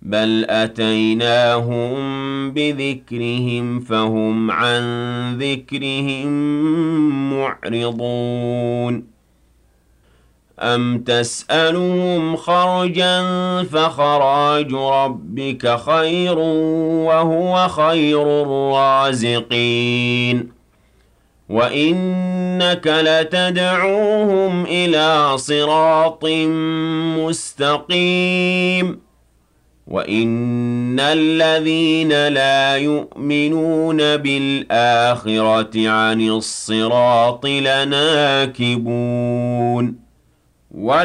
بل أتيناهم بذكرهم فهم عن ذكرهم معرضون أم تسألهم خرجا فخراج ربك خير وهو خير الرازقين وإنك لتدعوهم إلى صراط مستقيم وإن الذين لا يؤمنون بالآخرة عن الصراط لناكبون